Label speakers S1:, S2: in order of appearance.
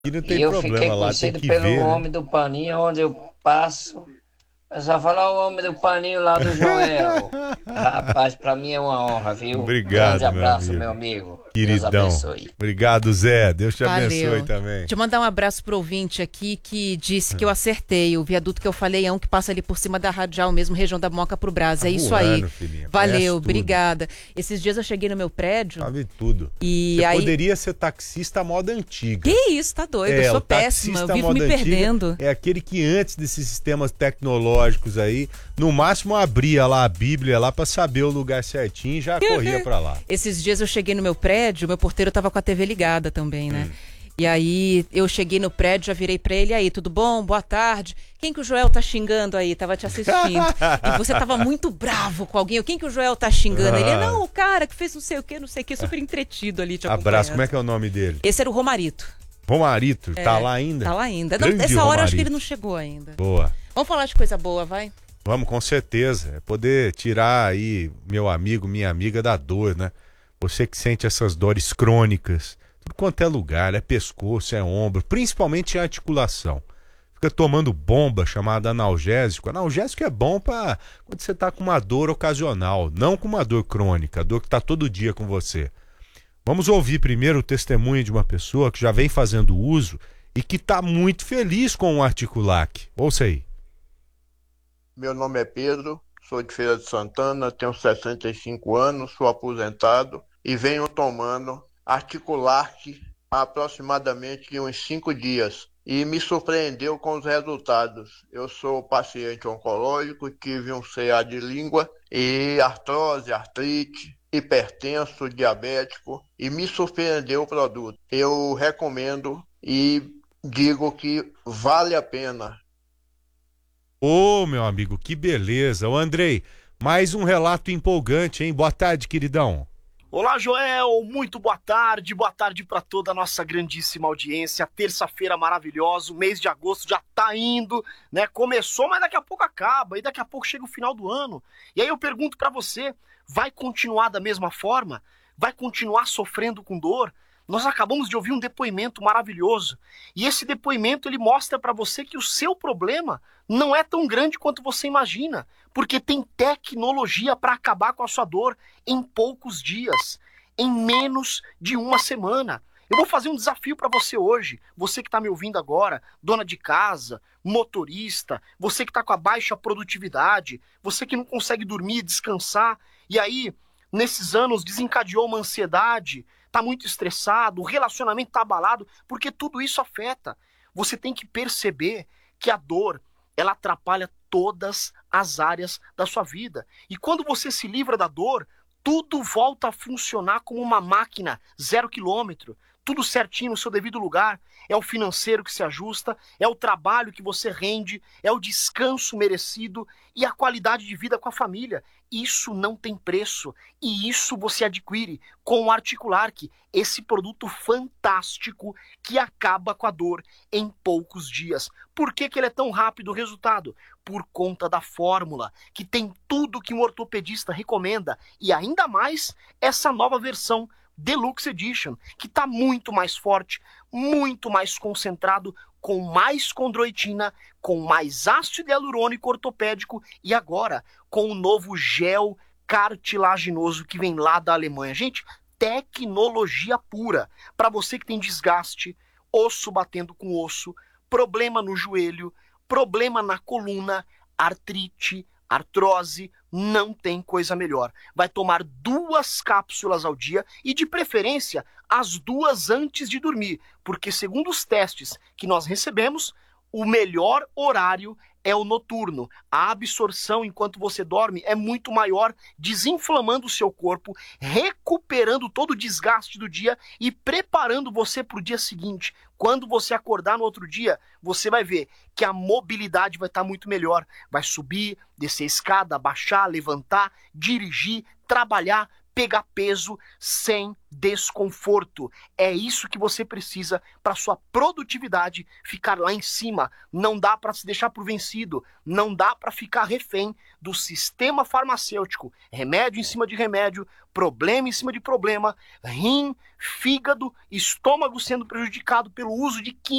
S1: E não
S2: E
S1: tem
S2: eu fiquei
S1: problema lá, tem
S2: conhecido
S1: que
S2: pelo
S1: ver, né?
S2: homem do paninho, onde eu passo. Eu só falar o homem do paninho lá do Joel. Rapaz, pra mim é uma honra, viu? Grande
S1: Obrigado, meu
S2: abraço, meu
S1: amigo.
S2: amigo. Deus
S1: Queridão.
S2: abençoe.
S1: Obrigado, Zé. Deus te abençoe
S3: Valeu.
S1: também.
S3: Deixa eu mandar um abraço pro ouvinte aqui que disse que eu acertei. O viaduto que eu falei é um que passa ali por cima da Radial mesmo, região da Moca pro Brás.
S1: Tá
S3: É isso aí.
S1: voando, filhinha. Conhece
S3: Valeu,
S1: tudo.
S3: obrigada. Esses dias eu cheguei no meu prédio
S1: Sabe tudo.
S3: e
S1: Você
S3: aí...
S1: poderia ser taxista à moda antiga.
S3: Que isso, tá doido? Eu
S1: O
S3: sou péssima, eu
S1: taxista à
S3: vivo me
S1: moda antiga
S3: perdendo.
S1: é aquele que antes desses sistemas tecnológicos aí, no máximo abria lá a Bíblia lá pra saber o lugar certinho e já corria pra lá.
S3: Esses dias eu cheguei no meu prédio, meu porteiro tava com a TV ligada também, né? E aí eu cheguei no prédio, já virei pra ele, aí, tudo bom? Boa tarde. Quem que o Joel tá xingando aí? Tava te assistindo. E você tava muito bravo com alguém. Quem que o Joel tá xingando? Ele, não, o cara que fez não sei o que, super entretido ali te
S1: Abraço, como é
S3: acompanhando.
S1: que é o nome dele?
S3: Esse era o Romarito.
S1: Romarito, tá lá ainda?
S3: Tá lá ainda. Não,
S1: Grande
S3: essa hora eu acho que
S1: Romarito.
S3: ele não chegou ainda.
S1: Boa.
S3: Vamos falar de coisa boa, vai?
S1: Vamos, com certeza. É poder tirar aí meu amigo, minha amiga da dor, né? Você que sente essas dores crônicas, tudo quanto é lugar, é pescoço, é ombro, principalmente em articulação. Fica tomando bomba chamada analgésico. Analgésico é bom para quando você tá com uma dor ocasional, não com uma dor crônica, a dor que tá todo dia com você. Vamos ouvir primeiro o testemunho de uma pessoa que já vem fazendo uso e que tá muito feliz com o Articulac. Ouça aí.
S4: Meu nome é Pedro, sou de Feira de Santana, tenho 65 anos, sou aposentado e venho tomando Articulac há aproximadamente uns 5 dias e me surpreendeu com os resultados. Eu sou paciente oncológico, tive um CA de língua e artrose, artrite, hipertenso, diabético e me surpreendeu o produto. Eu recomendo e digo que vale a pena.
S1: Ô, meu amigo, que beleza. Ô, Andrei, mais um relato empolgante, hein? Boa tarde, queridão.
S5: Olá, Joel, muito boa tarde para toda a nossa grandíssima audiência. Terça-feira maravilhosa, o mês de agosto já tá indo, né? Começou, mas daqui a pouco acaba e daqui a pouco chega o final do ano. E aí eu pergunto para você, vai continuar da mesma forma? Vai continuar sofrendo com dor? Nós acabamos de ouvir um depoimento maravilhoso. E esse depoimento ele mostra para você que o seu problema não é tão grande quanto você imagina, porque tem tecnologia para acabar com a sua dor em poucos dias, em menos de uma semana. Eu vou fazer um desafio para você hoje, você que está me ouvindo agora, dona de casa, motorista, você que está com a baixa produtividade, você que não consegue dormir, descansar, e aí, nesses anos, desencadeou uma ansiedade, está muito estressado, o relacionamento está abalado, porque tudo isso afeta. Você tem que perceber que a dor, ela atrapalha todas as áreas da sua vida. E quando você se livra da dor, tudo volta a funcionar como uma máquina, 0 quilômetro, tudo certinho no seu devido lugar. É o financeiro que se ajusta, é o trabalho que você rende, é o descanso merecido e a qualidade de vida com a família. Isso não tem preço e isso você adquire com o Articulark, esse produto fantástico que acaba com a dor em poucos dias. Por que ele é tão rápido o resultado? Por conta da fórmula, que tem tudo que um ortopedista recomenda e ainda mais essa nova versão Deluxe Edition, que está muito mais forte, muito mais concentrado, com mais condroitina, com mais ácido hialurônico ortopédico e agora com o novo gel cartilaginoso que vem lá da Alemanha. Gente, tecnologia pura para você que tem desgaste, osso batendo com osso, problema no joelho, problema na coluna, artrite, artrose, não tem coisa melhor. Vai tomar 2 cápsulas ao dia e, de preferência, as 2 antes de dormir, porque, segundo os testes que nós recebemos, o melhor horário é o noturno. A absorção enquanto você dorme é muito maior, desinflamando o seu corpo, recuperando todo o desgaste do dia e preparando você para o dia seguinte. Quando você acordar no outro dia, você vai ver que a mobilidade vai estar muito melhor. Vai subir, descer a escada, baixar, levantar, dirigir, trabalhar, pegar peso sem desconforto. É isso que você precisa para sua produtividade ficar lá em cima. Não dá para se deixar por vencido, não dá para ficar refém do sistema farmacêutico. Remédio em cima de remédio, problema em cima de problema, rim, fígado, estômago sendo prejudicado pelo uso de químicos.